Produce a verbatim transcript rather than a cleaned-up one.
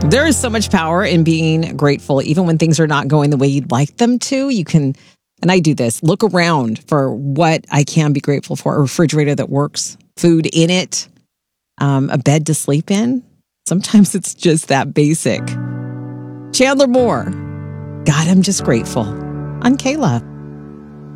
There is so much power in being grateful, even when things are not going the way you'd like them to. You can, and I do this, look around for what I can be grateful for. A refrigerator that works, food in it, um, a bed to sleep in. Sometimes it's just that basic. Chandler Moore, God, I'm just grateful, on Kayla.